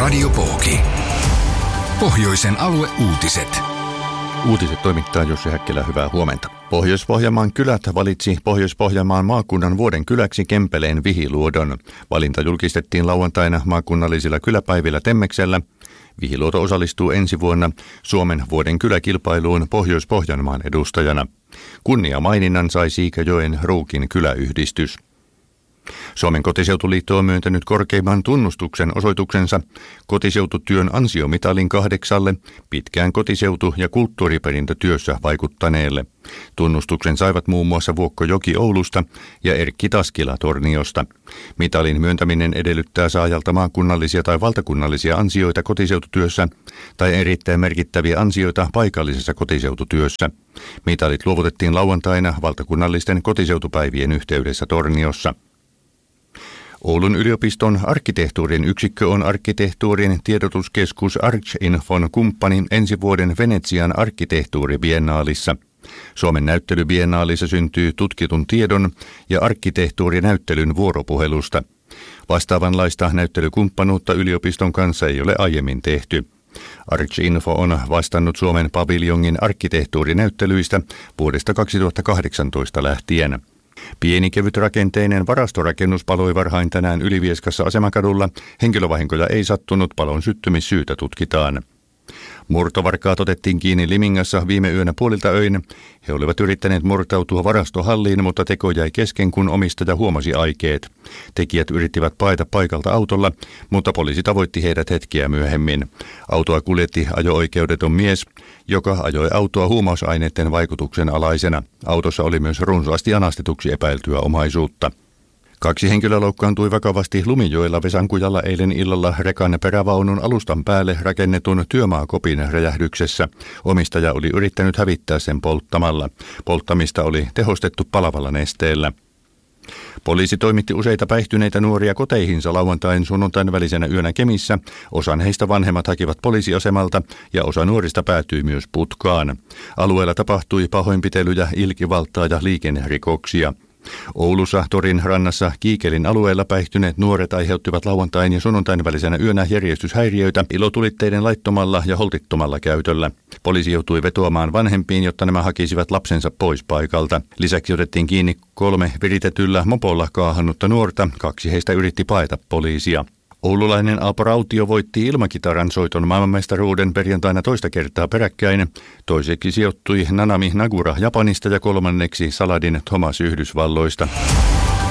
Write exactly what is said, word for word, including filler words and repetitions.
Radio Pooki. Pohjoisen alueuutiset. Uutiset toimittaa Jussi Häkkilä, hyvää huomenta. Pohjois-Pohjanmaan kylät valitsi Pohjois-Pohjanmaan maakunnan vuoden kyläksi Kempeleen Vihiluodon. Valinta julkistettiin lauantaina maakunnallisilla kyläpäivillä Temmeksellä. Vihiluoto osallistuu ensi vuonna Suomen vuoden kyläkilpailuun Pohjois-Pohjanmaan edustajana. Kunniamaininnan sai Siikajoen Ruukin kyläyhdistys. Suomen kotiseutuliitto on myöntänyt korkeimman tunnustuksen osoituksensa kotiseututyön ansiomitalin kahdeksalle pitkään kotiseutu- ja kulttuuriperintötyössä vaikuttaneelle. Tunnustuksen saivat muun muassa Vuokko Joki Oulusta ja Erkki Taskila Torniosta. Mitalin myöntäminen edellyttää saajalta maakunnallisia tai valtakunnallisia ansioita kotiseututyössä tai erittäin merkittäviä ansioita paikallisessa kotiseututyössä. Mitalit luovutettiin lauantaina valtakunnallisten kotiseutupäivien yhteydessä Torniossa. Oulun yliopiston arkkitehtuurin yksikkö on arkkitehtuurin tiedotuskeskus ArchInfon kumppani ensi vuoden Venetsian arkkitehtuuribiennaalissa. Suomen näyttelybiennaalissa syntyy tutkitun tiedon ja arkkitehtuurinäyttelyn vuoropuhelusta. Vastaavanlaista näyttelykumppanuutta yliopiston kanssa ei ole aiemmin tehty. ArchInfo on vastannut Suomen paviljongin arkkitehtuurinäyttelyistä vuodesta kaksituhattakahdeksantoista lähtien. Pieni kevytrakenteinen varastorakennus paloi varhain tänään Ylivieskassa asemakadulla. Henkilövahinkoja ei sattunut, palon syttymissyytä tutkitaan. Murtovarkaat otettiin kiinni Limingassa viime yönä puolilta öin. He olivat yrittäneet murtautua varastohalliin, mutta teko jäi kesken, kun omistaja huomasi aikeet. Tekijät yrittivät paeta paikalta autolla, mutta poliisi tavoitti heidät hetkeä myöhemmin. Autoa kuljetti ajo-oikeudeton mies, joka ajoi autoa huumausaineiden vaikutuksen alaisena. Autossa oli myös runsaasti anastetuksi epäiltyä omaisuutta. Kaksi henkilöä loukkaantui vakavasti Lumijoella Vesankujalla eilen illalla rekan perävaunun alustan päälle rakennetun työmaakopin räjähdyksessä. Omistaja oli yrittänyt hävittää sen polttamalla. Polttamista oli tehostettu palavalla nesteellä. Poliisi toimitti useita päihtyneitä nuoria koteihinsa lauantain sunnuntain välisenä yönä Kemissä. Osan heistä vanhemmat hakivat poliisiasemalta ja osa nuorista päätyi myös putkaan. Alueella tapahtui pahoinpitelyjä, ilkivaltaa ja liikennerikoksia. Oulussa Torin rannassa Kiikelin alueella päihtyneet nuoret aiheuttivat lauantain ja sunnuntain välisenä yönä järjestyshäiriöitä ilotulitteiden laittomalla ja holtittomalla käytöllä. Poliisi joutui vetoamaan vanhempiin, jotta nämä hakisivat lapsensa pois paikalta. Lisäksi otettiin kiinni kolme viritetyllä mopolla kaahannutta nuorta. Kaksi heistä yritti paeta poliisia. Oululainen Aapo Rautio voitti ilmakitaran soiton maailmanmestaruuden perjantaina toista kertaa peräkkäin. Toiseksi sijoittui Nanami Nagura Japanista ja kolmanneksi Saladin Thomas Yhdysvalloista.